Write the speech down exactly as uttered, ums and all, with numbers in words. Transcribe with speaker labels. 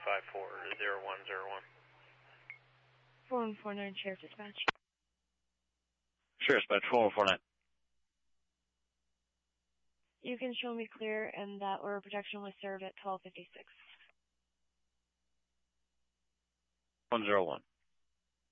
Speaker 1: five four zero one zero one.
Speaker 2: four one four nine, Sheriff Dispatch.
Speaker 3: Sheriff Dispatch, four one four nine.
Speaker 2: You can show me clear, and that order of protection was served at twelve fifty-six.
Speaker 3: one zero one.